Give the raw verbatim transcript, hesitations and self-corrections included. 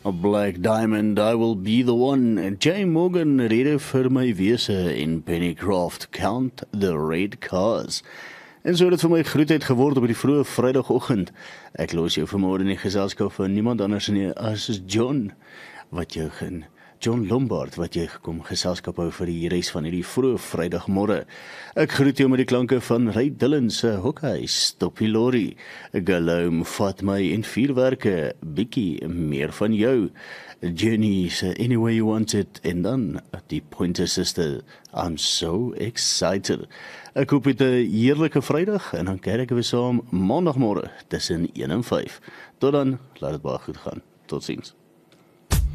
A Black Diamond, I Will Be The One. Jay Morgan, rede vir my wese en Pennycroft, Count the Red Cars. En so het dit vir my groetheid geword op die vroeë Vrydagoggend. Ek los jou vanmôre in die geselskap van niemand anders nie as John, wat jou gen John Lombard, wat jy gekom geselskap hou vir die res van hierdie vroeë Vrydagmôre. Ek groet jou met die klanke van Ray Dillon se Hokkie, Stoppie Lorry, Galoom, Vat My en Vuurwerke, bietjie meer van jou, Jenny se Any Way You Want It, en dan die Pointer Sister, I'm So Excited. Ek hoop het 'n heerlike Vrydag, en dan kyk ek weer saam maandagmôre tussen een en vyf. Tot dan, laat dit baie goed gaan. Totsiens.